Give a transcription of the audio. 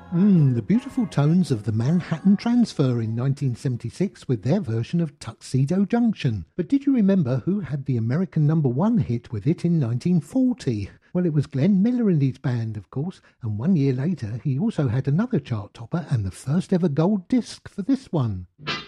The beautiful tones of the Manhattan Transfer in 1976 with their version of Tuxedo Junction. But did you remember who had the American #1 hit with it in 1940? Well, it was Glenn Miller and his band, of course, and 1 year later he also had another chart topper and the first ever gold disc for this one.